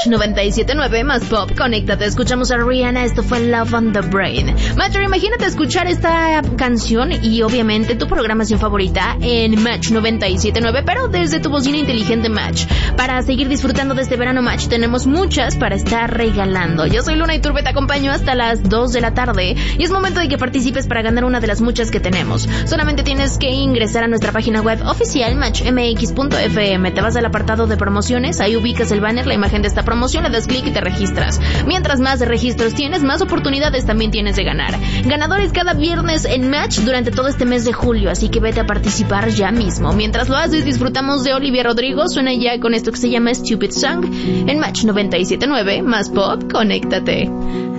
Match 97.9 más pop, conéctate, escuchamos a Rihanna, esto fue Love on the Brain. Matcher, imagínate escuchar esta canción y obviamente tu programación favorita en Match 97.9, pero desde tu bocina inteligente Match. Para seguir disfrutando de este verano Match, tenemos muchas para estar regalando. Yo soy Luna Iturbe, te acompaño hasta las 2 de la tarde y es momento de que participes para ganar una de las muchas que tenemos. Solamente tienes que ingresar a nuestra página web oficial matchmx.fm, te vas al apartado de promociones, ahí ubicas el banner, la imagen de esta promoción, le das clic y te registras. Mientras más registros tienes, más oportunidades también tienes de ganar. Ganadores cada viernes en Match durante todo este mes de julio, así que vete a participar ya mismo. Mientras lo haces, disfrutamos de Olivia Rodrigo, suena ya con esto que se llama Stupid Song en Match 97.9 más pop, conéctate.